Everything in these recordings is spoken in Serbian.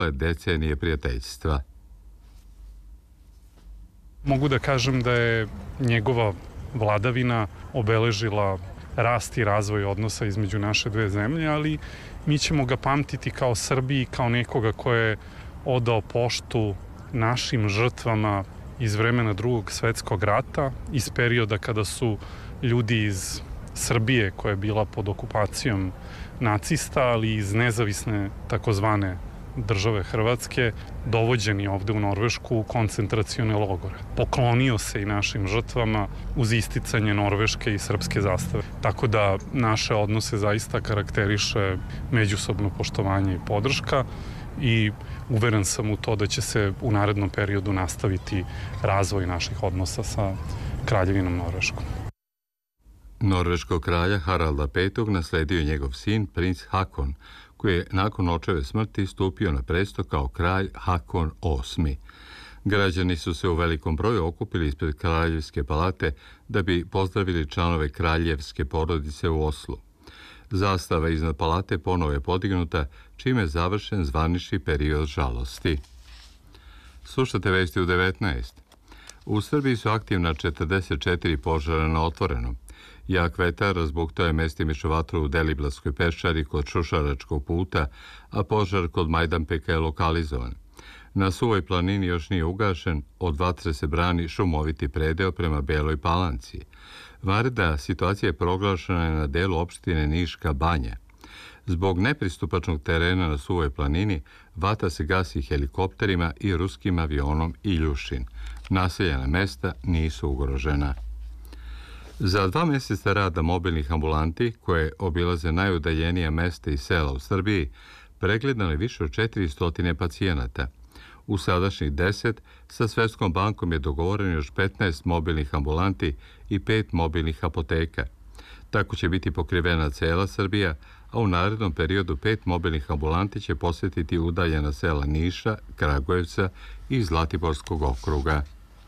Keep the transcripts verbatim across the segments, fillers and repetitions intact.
decenije prijateljstva. Mogu da kažem da je njegova vladavina obeležila rast i razvoj odnosa između naše dve zemlje, ali mi ćemo ga pamtiti kao Srbiji, kao nekoga ko je odao poštu našim žrtvama iz vremena Drugog svetskog rata, iz perioda kada su ljudi iz Srbije, koja je bila pod okupacijom nacista, ali iz nezavisne takozvane države Hrvatske, dovođeni ovde u Norvešku u koncentracione logore. Poklonio se i našim žrtvama uz isticanje norveške i srpske zastave. Tako da naše odnose zaista karakteriše međusobno poštovanje i podrška i uveren sam u to da će se u narednom periodu nastaviti razvoj naših odnosa sa Kraljevinom Norveškom. Norveškog kralja Haralda petog nasledio je njegov sin, princ Hakon, koji je nakon očeve smrti stupio na presto kao kralj Hakon osmi. Građani su se u velikom broju okupili ispred kraljevske palate da bi pozdravili članove kraljevske porodice u Oslu. Zastava iznad palate ponovo je podignuta, čime je završen zvanični period žalosti. Slušate vesti u devetnaest. U Srbiji su aktivna četrdeset četiri požara na otvorenom. Jak vetar razbuktao je mestimičnu vatru u Deliblatskoj peščari kod Šušaračkog puta, a požar kod Majdanpeka je lokalizovan. Na Suvoj planini još nije ugašen, od vatre se brani šumoviti predeo prema Beloj Palanci. Vanredna situacija je proglašena na delu opštine Niška Banja. Zbog nepristupačnog terena na Suvoj planini, vatra se gasi helikopterima i ruskim avionom Iljušin. Naseljena mesta nisu ugrožena. Za dva mjeseca rada mobilnih ambulanti, koje obilaze najudaljenija mesta i sela u Srbiji, pregledano je više od četiristo pacijenata. U sadašnjih deset, sa Svetskom bankom je dogovoreno još petnaest mobilnih ambulanti i pet mobilnih apoteka. Tako će biti pokrivena cela Srbija, a u narednom periodu pet mobilnih ambulanti će posjetiti udaljena sela Niša, Kragujevca i Zlatiborskog okruga.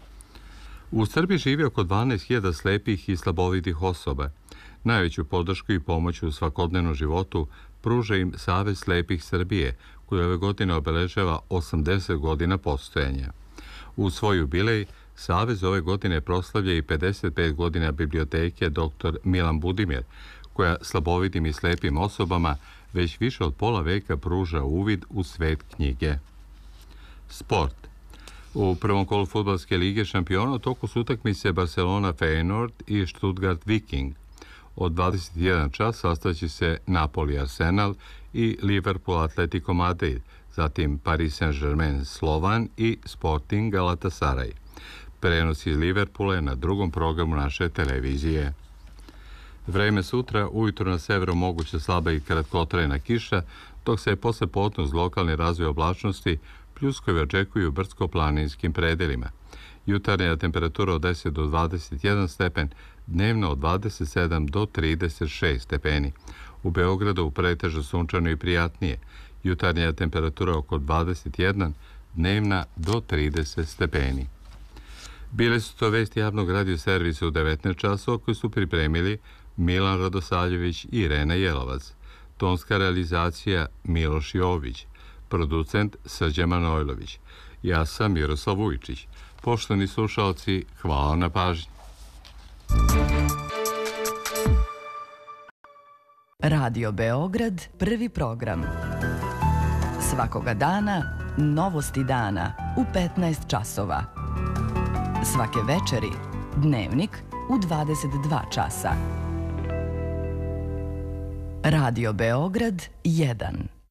U Srbiji živi oko dvanaest hiljada slepih i slabovidih osoba. Najveću podršku i pomoć u svakodnevnom životu pruža im Savez slepih Srbije, koji ove godine obeležava osamdeset godina postojanja. U svoj jubilej, Savez ove godine proslavlja i pedeset pet godina biblioteke doktor Milan Budimir, koja slabovidim i slepim osobama već više od pola veka pruža uvid u svet knjige. Sport. U prvom kolu fudbalske lige šampiona u toku su utakmice Barcelona Feyenoord i Stuttgart Viking. Od dvadeset jedan čas sastaće se Napoli Arsenal i Liverpool Atletico Madrid, zatim Paris Saint-Germain Slovan i Sporting Galatasaray. Prenos iz Liverpoola je na drugom programu naše televizije. Vreme sutra, ujutro na severu moguće slaba i kratkotrajna kiša, dok se posle podne uz lokalni razvoj oblačnosti pljuskovi očekuju u brdsko-planinskim predelima. Jutarnja temperatura od deset do dvadeset jedan stepen, dnevno od dvadeset sedam do trideset šest stepeni. U Beogradu pretežno sunčano i prijatnije. Jutarnja temperatura oko dvadeset jedan, dnevna do trideset stepeni. Bile su to vesti javnog radioservisa u devetnaest časova koji su pripremili Milan Radosavljević i Irena Jelovac. Tonska realizacija Miloš Jović. Producent Srđan Manojlović. Ja sam Miroslav Vujčić. Poštovani slušalci, hvala na pažnji. Radio Beograd, prvi program. Svakoga dana, novosti dana u petnaest časova. Svake večeri, dnevnik u dvadeset dva časa. Radio Beograd jedan.